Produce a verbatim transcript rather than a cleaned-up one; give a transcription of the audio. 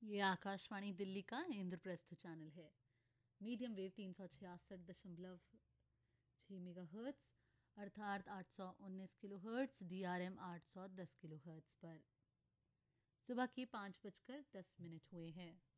ये आकाशवाणी दिल्ली का इंद्रप्रस्थ चैनल है। मीडियम वेव तीन सौ छियासठ दशमलव छः मेगा हर्ट्स अर्थात आठ सौ उन्नीस kilo hertz, D R M आठ सौ दस किलो हर्ट्स पर। सुबह के पाँच बजकर दस मिनट हुए हैं।